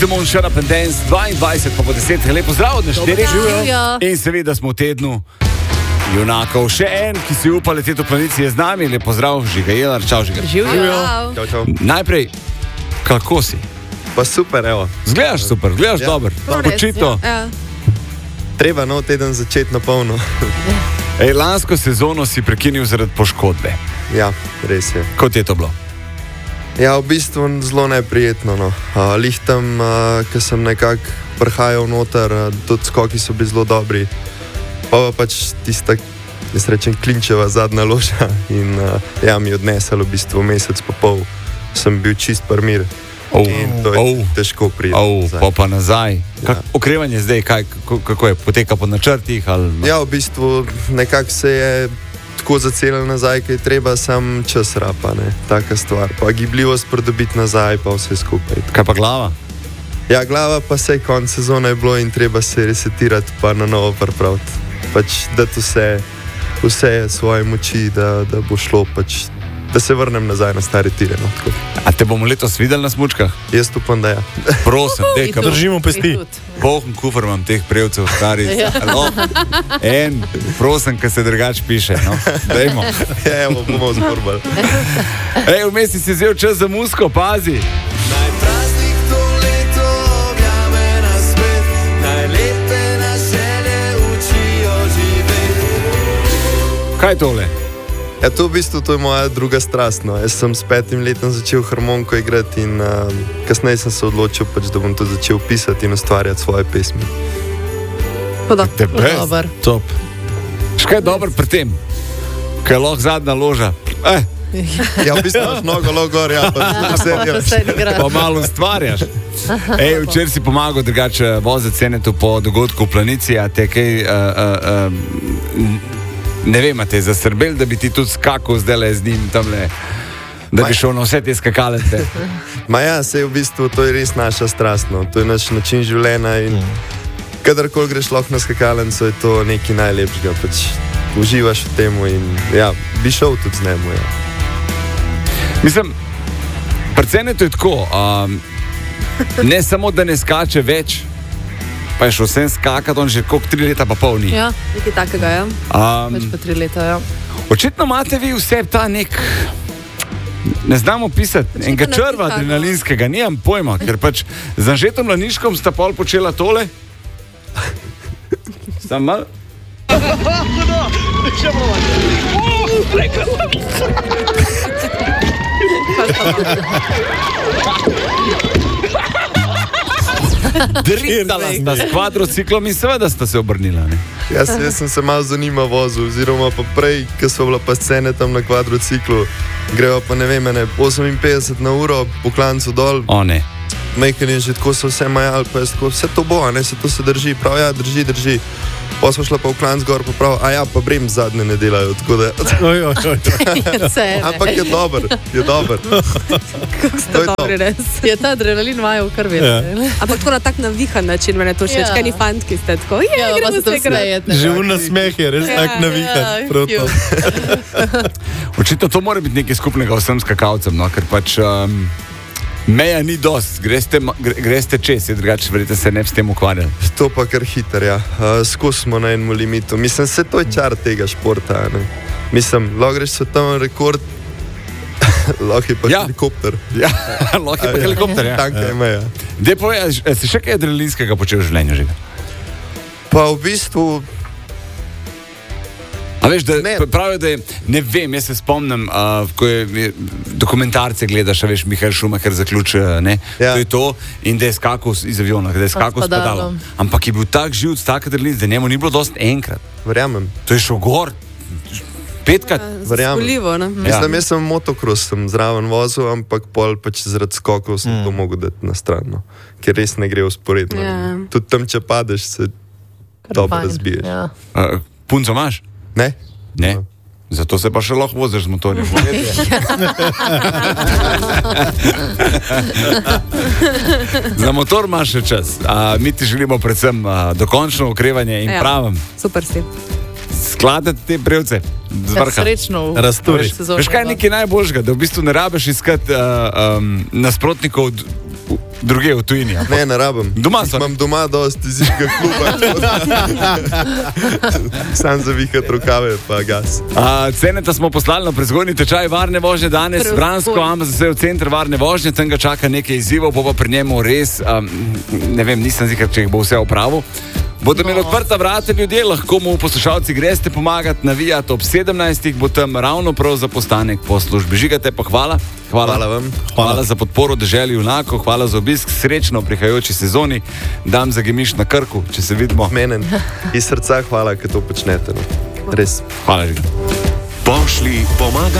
the Moon, Shut Up and Dance, 22 pa po 10. Lepo zdrav od našterih. In seveda smo v tednu junakov. Še en, ki si upa leteti v planici, je z nami. Lepo zdrav, Žiga Jelar. Čau, Žiga. Čau, čau. Najprej, kako si? Pa super, evo. Zgledaš super, zgledaš dobro. Počito. Treba nov teden začeti na polno. Lansko sezono si prekinil zaradi poškodbe. Ja, res je. Kot je to bilo? Ja, v bistvu zelo neprijetno. No. Lihtam, ko sem nekako prihajal noter, tudi skoki so bili zelo dobri. Pa pač tista, jaz rečem, klinčeva zadnja loža in ja, mi odnesel v bistvu mesec pa pol. Sem bil čist parmir. In to je težko priti. Pa nazaj. Okrevanje zdaj, kako je? Poteka po načrtih? Ali... Ja, v bistvu nekako se je tako zacelil nazaj, kaj treba sam čas rapa, ne, taka stvar. Pa gibljivost pridobiti nazaj, pa vse skupaj. Kaj pa glava? Ja, glava pa sej konc sezone je bilo in treba se resetirati pa na novo pripraviti. Pač dati vse svoje moči, da bo šlo, pač, da se vrnem nazaj na stari tire. No, tako. A te bomo letos videli na smučkah? Jaz upam, da ja. Prosim, Kam držimo pesti. Poln kufr imam teh prejevcev stari. En, prosim, kaj se drugače piše. No. Dajmo. Ja, bomo zborbali. Vmes si vzel čas za musko, pazi. Najpraznik to leto objame na svet, najlepe na želje učijo živeti. Kaj je tole? Ja, to v bistvu to je moja druga strast. No. Jaz sem s 5 letom začel harmoniko igrati in kasneje sem se odločil, pač, da bom to začel pisati in ustvarjati svoje pesmi. Dobar. Top. Škaj je dobro pri tem? Kaj je lahko zadnja loža? Ja, v bistvu imaš mnogo logor, ja, pa pa malo ustvarjaš. Včeraj si pomagal drugače voziti Cenetu po dogodku v planici, a te kaj... Ne vem, a te je zasrbel, da bi ti tudi skakal zdaj z njim tamle, da bi šel na vse te skakalence. Ma ja, sej v bistvu to je res naša strast, no. To je naš način življenja in kadarkoli greš lahko na skakalenco, je to nekaj najlepšega, pač uživaš v temu in ja, bi šel tudi z njemu, ja. Mislim, pri Cenetu je tako, ne samo, da ne skače več, pa je šel vsem skakati, on že koliko 3 leta pa pol ni. Ja, nekaj takega, ja. Več pa 3 leta, ja. Očitno imate vi vse ta nek, ne znamo pisati, enega črva adrenalinskega, nimam pojma, ker pač z Anžetom Laniškom sta pol počela tole. Sam mal. Dritala sta s kvadrociklom in seveda sta se obrnila. Ne? Jaz sem se malo zanimal vozil, oziroma pa prej, ko so bila pa scene tam na kvadrociklu, grejo pa ne vem, 58 na uro po klancu dol. O ne. Mejken je že tako so vse majali, pa je tako, vse to bo, ne, se to se drži, prav ja, drži. Pa smo šla pa v klanc gor, pa prav, a ja, pa brem zadnje ne delajo, tako da... Ampak je dober. Kako ste dobri, res. Je ta adrenalin vaja v krvi. Ampak tako na tak navihan način, mene to všeč, kaj ni fantki ste tako, gremo se igrati. Živna smeh je res tak navihan. Očitno to mora biti nekaj skupnega vsem skakalcem, no, ker pač... Meja ni dost, greste čez, je drugače, verjete se ne bi s tem ukvarjali. To pa kar hiter, ja. Skozi smo na enem limitu. Mislim, se to je čar tega športa, ne. Mislim, lahko greš svetovni rekord, lahko je pa helikopter. Ja, lahko je pa helikopter, ja. Tanka je meja. Dej povej, si še kaj adrenalinskega počel v življenju, Žiga? Pa v bistvu... A veš, da pravijo, da je, ne vem, jaz se spomnim, ko je dokumentarce gledaš, a veš, Mihael Schumacher zaključ, ne, to je to, in da je skakal iz aviona, da je skakal s padalom. Ampak je bil tak živc, tak adrenalin, da njemu ni bilo dosti enkrat. Verjamem. To je šel gor, 5krat. Verjamem. Mislim, jaz sem motocross, sem zraven vozil, ampak pol pač zaradi skokov sem to mogel dati na stran, no. Ker res ne gre usporedno. Tudi tam, če padeš, se dobro razbiješ. Punco imaš? Ne? Ne. Zato se pa še lahko voziš z motorjem. Za motor imaš še čas. Mi ti želimo predvsem dokončno okrevanje in pravim. Super si. Skladati te brevce z vrha. Srečno. Veš kaj je nekaj najboljšega, da v bistvu ne rabiš iskati nasprotnikov druge v tujini. Ne rabim. Doma so. Imam doma dosti izidga kluba. Sam zavihat rokave, pa gas. Ceneta smo poslali na prezgodnji tečaj varne vožnje danes. Bransko, AMZS v center varne vožnje, tam ga čaka nekaj izzivov, bo pa pri njemu res, ne vem, nisem zikar, če jih bo vse opravil. Bodo imeli odprta vrata ljudje, lahko mu poslušalci greste pomagati, navijati ob 17. bo tam ravno prav za postanek po službi. Žigate pa hvala. Hvala vam. Hvala za podporo deželi junako, hvala za obisk, srečno v prihajajoči sezoni. Dam za Gemiš na Krku, če se vidimo. Menen. Iz srca hvala, ker to počnete. No. Res. Hvala, Žiga. Pošli pomaga.